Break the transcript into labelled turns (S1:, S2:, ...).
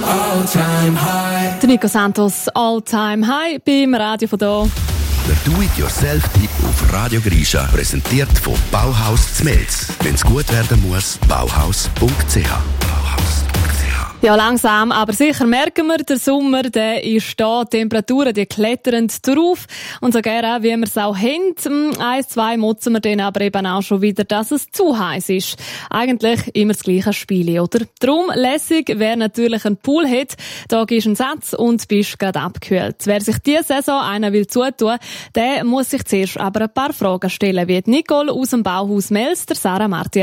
S1: All-Time High.
S2: Der Nico Santos, All-Time High beim Radio von hier.
S3: Der Do-it-yourself-Tipp auf Radio Grisha, präsentiert von Bauhaus Zmelz. Wenn es gut werden muss, bauhaus.ch.
S2: Ja, langsam, aber sicher merken wir, der Sommer, der ist da. Die Temperaturen, die klettern drauf. Und so gerne, wie wir es auch haben. 1, 2 motzen wir dann aber eben auch schon wieder, dass es zu heiß ist. Eigentlich immer das gleiche Spiel, oder? Darum lässig, wer natürlich einen Pool hat, da gehst du einen Satz und bist gerade abgekühlt. Wer sich diese Saison einen will zutun, der muss sich zuerst aber ein paar Fragen stellen, wie Nicole aus dem Bauhaus Mels, der Sarah Martin